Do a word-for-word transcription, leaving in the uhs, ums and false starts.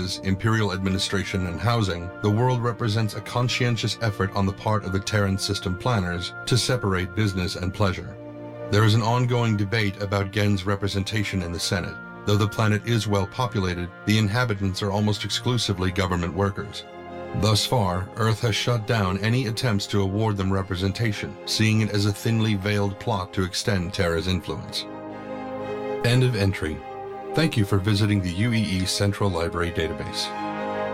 taxes, imperial administration, and housing, the world represents a conscientious effort on the part of the Terran system planners to separate business and pleasure. There is an ongoing debate about Gen's representation in the Senate. Though the planet is well populated, the inhabitants are almost exclusively government workers. Thus far, Earth has shut down any attempts to award them representation, seeing it as a thinly veiled plot to extend Terra's influence. End of entry. Thank you for visiting the U E E Central Library database.